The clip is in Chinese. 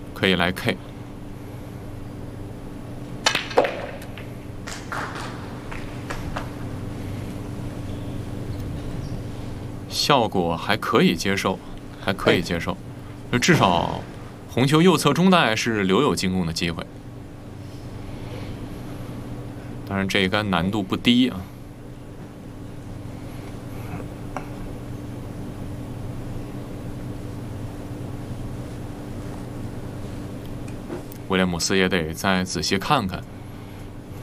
可以来 K。效果还可以接受，还可以接受，就至少红球右侧中带是留有进攻的机会。当然，这一杆难度不低啊。威廉姆斯也得再仔细看看。